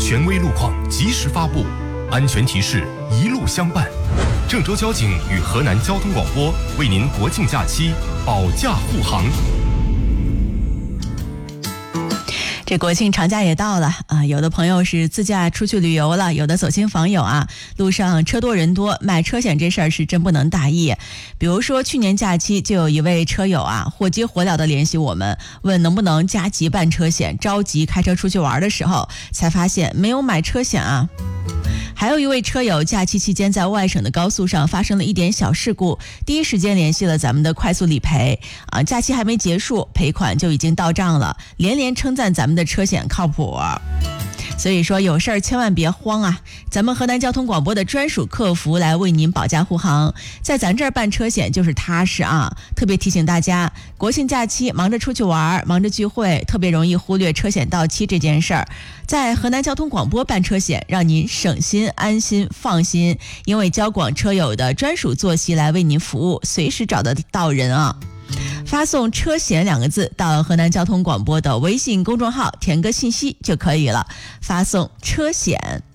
权威路况及时发布，安全提示一路相伴。郑州交警与河南交通广播为您国庆假期保驾护航。 这国庆长假也到了啊，有的朋友是自驾出去旅游了，有的走亲访友啊，路上车多人多，买车险这事儿是真不能大意。比如说去年假期就有一位车友啊，火急火燎的联系我们，问能不能加急办车险，着急开车出去玩的时候，才发现没有买车险啊。还有一位车友假期期间在外省的高速上发生了一点小事故，第一时间联系了咱们的快速理赔啊，假期还没结束，赔款就已经到账了，连连称赞咱们的车险靠谱。所以说有事儿千万别慌啊，咱们河南交通广播的专属客服来为您保驾护航，在咱这儿办车险就是踏实啊。特别提醒大家，国庆假期忙着出去玩，忙着聚会，特别容易忽略车险到期这件事儿。在河南交通广播办车险，让您省心、安心、放心，因为交广车友的专属坐席来为您服务，随时找得到人啊。发送车险2个字到河南交通广播的微信公众号，填个信息就可以了。发送车险